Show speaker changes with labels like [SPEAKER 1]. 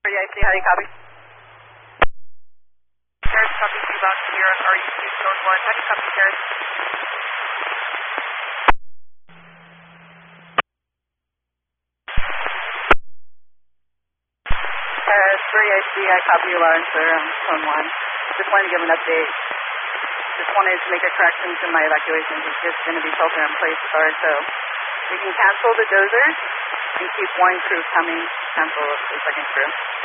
[SPEAKER 1] 3AC, how do you copy?
[SPEAKER 2] Paris, copy, box here on REC Zone 1. How do you copy, Paris?
[SPEAKER 1] Paris, 3AC, I copy you loud and clear on Zone 1. Just wanted to give an update. Just wanted to make a correction to my evacuation. It's just going to be shelter in place start, so we can cancel the dozers and keep one crew coming, cancel the second crew.